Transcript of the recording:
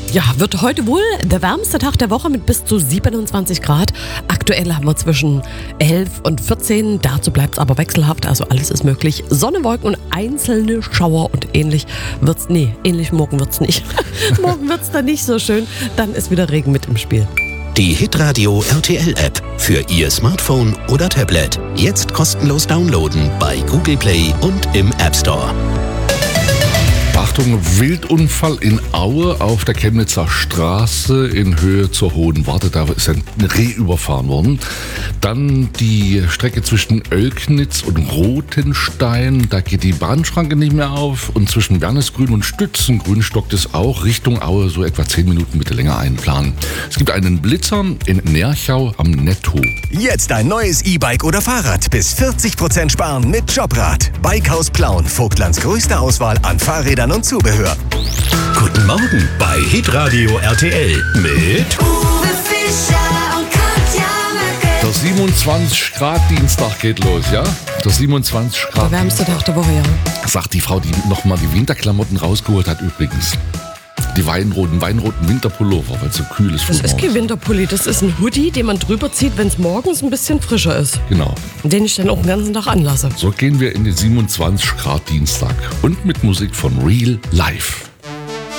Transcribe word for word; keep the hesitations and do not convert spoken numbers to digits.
Ja, wird heute wohl der wärmste Tag der Woche mit bis zu siebenundzwanzig Grad. Aktuell haben wir zwischen elf und vierzehn. Dazu bleibt es aber wechselhaft, also alles ist möglich. Sonne, Wolken und einzelne Schauer und ähnlich wird's. Nee, ähnlich morgen wird's nicht. Morgen wird's dann nicht so schön. Dann ist wieder Regen mit im Spiel. Die Hitradio R T L-App für Ihr Smartphone oder Tablet. Jetzt kostenlos downloaden bei Google Play und im App Store. Achtung, Wildunfall in Aue auf der Chemnitzer Straße in Höhe zur Hohen Warte. Da ist ein Reh überfahren worden. Dann die Strecke zwischen Oelknitz und Rothenstein. Da geht die Bahnschranke nicht mehr auf. Und zwischen Wernesgrün und Stützengrün stockt es auch Richtung Aue. So etwa zehn Minuten bitte länger einplanen. Es gibt einen Blitzer in Nerchau am Netto. Jetzt ein neues E-Bike oder Fahrrad. Bis vierzig Prozent sparen mit Jobrad. Bikehaus Plauen. Vogtlands größte Auswahl an Fahrrädern und Zubehör. Guten Morgen bei Hitradio R T L mit Uwe Fischer und Katja Möcke. Der siebenundzwanzig Grad Dienstag geht los, ja? Der siebenundzwanzig Der Grad. wärmste Tag der Woche, ja. Sagt die Frau, die nochmal die Winterklamotten rausgeholt hat übrigens. Die weinroten, weinroten Winterpullover, weil es so kühl ist. Das ist kein Winterpulli, das ist ein Hoodie, den man drüber zieht, wenn es morgens ein bisschen frischer ist. Genau. Den ich dann auch den ganzen Tag anlasse. So gehen wir in den siebenundzwanzig Grad Dienstag. Und mit Musik von Real Life.